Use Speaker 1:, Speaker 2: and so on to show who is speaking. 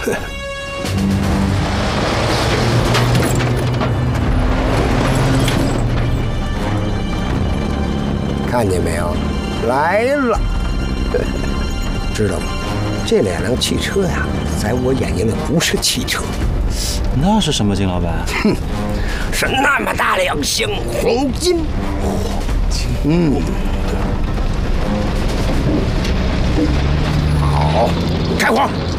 Speaker 1: 看见没有，来了，知道吗？这2辆汽车呀，在我眼睛里不是汽车，
Speaker 2: 那是什么，金老板？
Speaker 1: 哼，是那么大2箱黄金。好，开火。